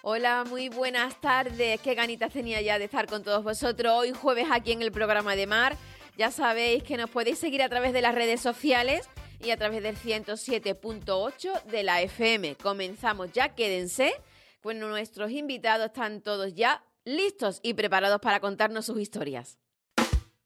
Hola, muy buenas tardes. Qué ganitas tenía ya de estar con todos vosotros hoy jueves aquí en el programa de Mar. Ya sabéis que nos podéis seguir a través de las redes sociales y a través del 107.8 de la FM. Comenzamos ya, quédense. Pues nuestros invitados están todos ya listos y preparados para contarnos sus historias.